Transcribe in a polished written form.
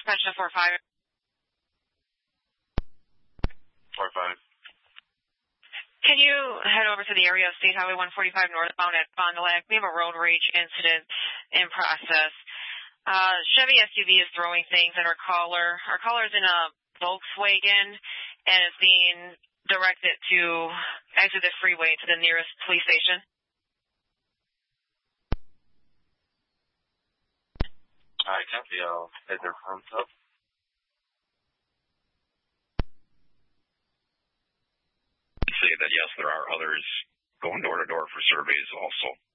Cessna 45. 45. Can you head over to the area of State Highway 145 northbound at Fond du Lac? We have a road rage incident in process. Chevy SUV is throwing things at our caller. Our caller is in a Volkswagen and is being directed to exit the freeway to the nearest police station. All right, copy. I'll head their front up. Say that yes, there are others going door to door for surveys also.